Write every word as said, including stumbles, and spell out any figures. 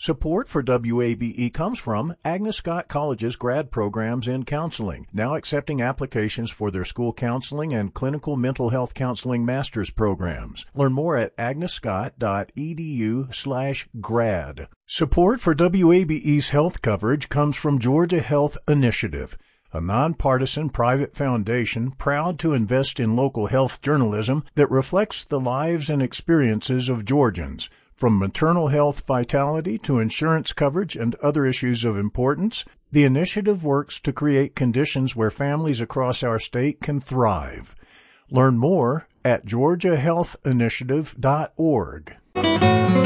Support for W A B E comes from Agnes Scott College's grad programs in counseling, now accepting applications for their school counseling and clinical mental health counseling master's programs. Learn more at agnescott.edu slash grad. Support for W A B E's health coverage comes from Georgia Health Initiative, a nonpartisan private foundation proud to invest in local health journalism that reflects the lives and experiences of Georgians. From maternal health vitality to insurance coverage and other issues of importance, the initiative works to create conditions where families across our state can thrive. Learn more at georgia health initiative dot org.